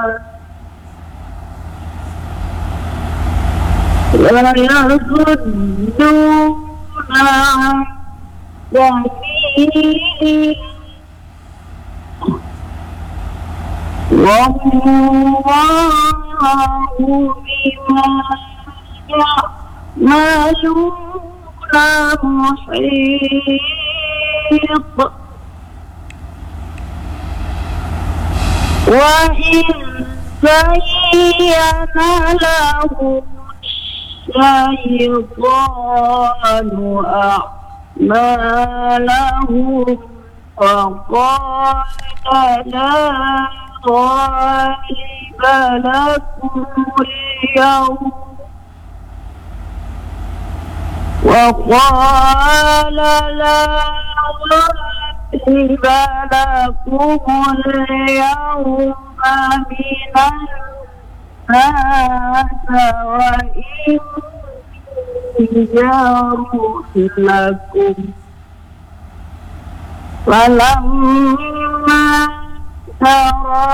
ويصدون عن سبيله والله بما يعملون محيط. وإن زين لهم الشيطان أعمالهم فقال لا غالب لكم اليوم وقال لا غالب لكم اليوم من الناس وإني جار لكم فلما ترى